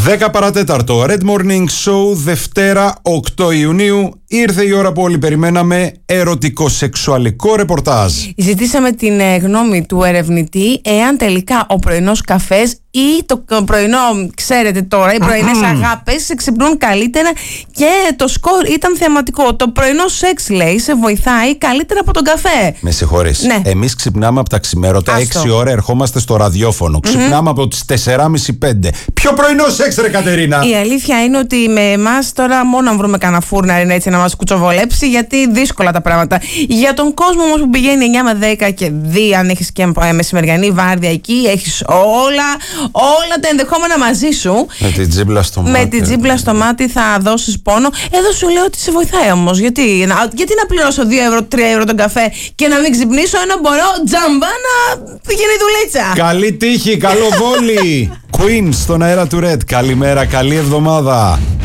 10 παρατέταρτο, Red Morning Show, Δευτέρα 8 Ιουνίου. Ήρθε η ώρα που όλοι περιμέναμε, ερωτικό-σεξουαλικό ρεπορτάζ. Ζητήσαμε την γνώμη του ερευνητή εάν τελικά ο πρωινός καφές ή το πρωινό, ξέρετε τώρα, οι πρωινές αγάπες σε ξυπνούν καλύτερα, και το σκορ ήταν θεματικό. Το πρωινό σεξ, λέει, σε βοηθάει καλύτερα από τον καφέ. Με συγχωρείς. Ναι. Εμείς ξυπνάμε από τα ξημέρωτα, 6 ώρα ερχόμαστε στο ραδιόφωνο. Ξυπνάμε από τις 4.30-5. Ποιο πρωινό σεξ, ρε Κατερίνα! Η αλήθεια είναι ότι με εμάς τώρα μόνο αν βρούμε κανένα φούρναρι έτσι να μας κουτσοβολέψει, γιατί δύσκολα τα πράγματα. Για τον κόσμο όμως που πηγαίνει 9 με 10 και δει, αν έχεις και μεσημεριανή βάρδια εκεί, έχεις όλα τα ενδεχόμενα μαζί σου. Με την τζίμπλα στο μάτι. Με την τζίμπλα στο μάτι θα δώσεις πόνο. Εδώ σου λέω ότι σε βοηθάει όμως. Γιατί να πληρώσω 2 ευρώ, 3 ευρώ τον καφέ και να μην ξυπνήσω, ενώ μπορώ τζάμπα να πηγαίνει δουλίτσα. Καλή τύχη, καλό βόλι! Queen στον αέρα του Red. Καλημέρα, καλή εβδομάδα.